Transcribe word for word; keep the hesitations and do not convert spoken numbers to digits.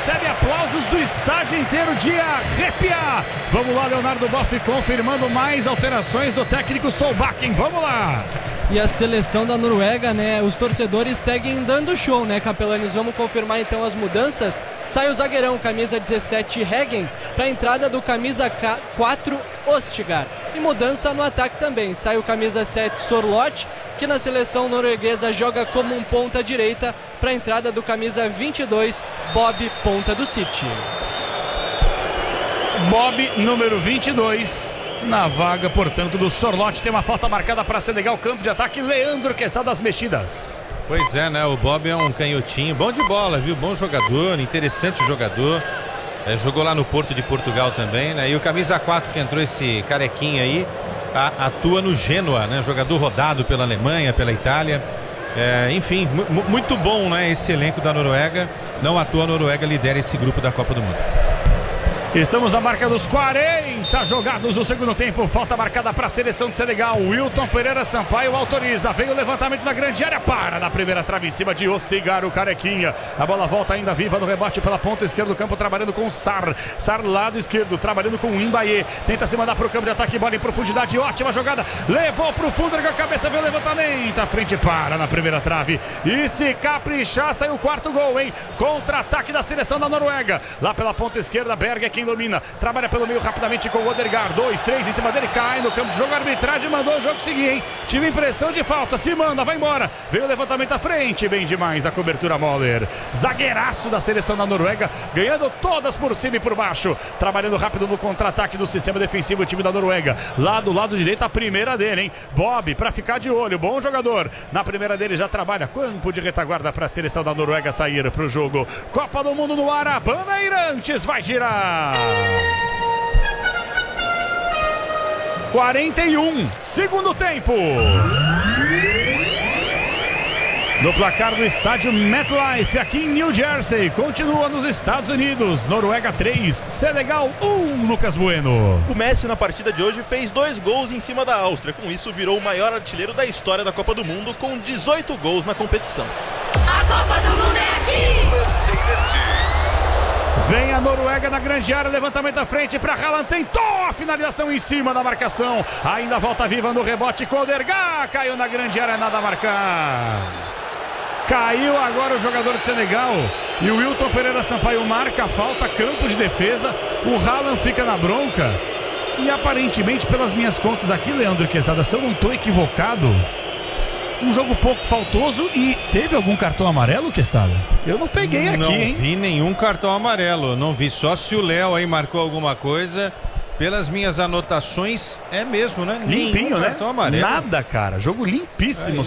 recebe aplausos do estádio inteiro de arrepiar. Vamos lá, Leonardo Boff confirmando mais alterações do técnico Solbakken. Vamos lá. E a seleção da Noruega, né? Os torcedores seguem dando show, né, Capelanes? Vamos confirmar então as mudanças. Sai o zagueirão, camisa dezessete, Heggen, para a entrada do camisa quatro, Ostigar. E mudança no ataque também. Sai o camisa sete, Sorloth, que na seleção norueguesa joga como um ponta direita, para a entrada do camisa vinte e dois, Bob, ponta do City. Bob, número vinte e dois. Na vaga, portanto, do Sorloth. Tem uma falta marcada para Senegal. Campo de ataque, Leandro Quesada das mexidas. Pois é, né? O Bob é um canhotinho, bom de bola, viu? Bom jogador, interessante jogador. É, jogou lá no Porto de Portugal também, né? E o camisa quatro que entrou, esse carequinha aí, a, atua no Genoa, né? Jogador rodado pela Alemanha, pela Itália. É, enfim, muito bom, né? Esse elenco da Noruega. Não à toa, a Noruega lidera esse grupo da Copa do Mundo. Estamos na marca dos quarenta jogados no segundo tempo. Falta marcada para a seleção de Senegal. Wilton Pereira Sampaio autoriza. Vem o levantamento na grande área. Para na primeira trave em cima de Ostigar, o carequinha. A bola volta ainda viva no rebate pela ponta esquerda do campo, trabalhando com Sar. Sar lado esquerdo, trabalhando com o Imbaye. Tenta se mandar para o campo de ataque. Bola em profundidade. Ótima jogada. Levou para o fundo da cabeça. Vem o levantamento. A frente para na primeira trave. E se caprichar, sai o quarto gol, hein? Contra-ataque da seleção da Noruega. Lá pela ponta esquerda, Berg aqui domina, trabalha pelo meio rapidamente com o Odegaard, dois, três em cima dele, cai no campo de jogo, a arbitragem mandou o jogo seguir, hein? Tive impressão de falta, se manda, vai embora, veio o levantamento à frente, bem demais a cobertura Moller, zagueiraço da seleção da Noruega, ganhando todas por cima e por baixo, trabalhando rápido no contra-ataque do sistema defensivo, o time da Noruega, lá do lado direito, a primeira dele, hein? Bob, pra ficar de olho, bom jogador, na primeira dele já trabalha, campo de retaguarda pra seleção da Noruega sair pro jogo, Copa do Mundo no ar, a Bandeirantes vai girar. quarenta e um, segundo tempo. No placar do estádio MetLife, aqui em New Jersey, continua nos Estados Unidos. Noruega três, Senegal um, Lucas Bueno. O Messi na partida de hoje fez dois gols em cima da Áustria. Com isso, virou o maior artilheiro da história da Copa do Mundo, com dezoito gols na competição. A Copa do Mundo é aqui! Vem a Noruega na grande área, levantamento à frente para Haaland, tentou a finalização em cima da marcação, ainda volta viva no rebote com o Odegaard, caiu na grande área, nada a marcar. Caiu agora o jogador de Senegal e o Wilton Pereira Sampaio marca a falta, campo de defesa, o Haaland fica na bronca e aparentemente, pelas minhas contas aqui, Leandro Quesada, se eu não estou equivocado, um jogo pouco faltoso e teve algum cartão amarelo, Quesada? Eu não peguei aqui, não hein? Não vi nenhum cartão amarelo, não vi, só se o Léo aí marcou alguma coisa. Pelas minhas anotações, é mesmo, né? Limpinho, nenhum né? cartão amarelo. Nada, cara, jogo limpíssimo.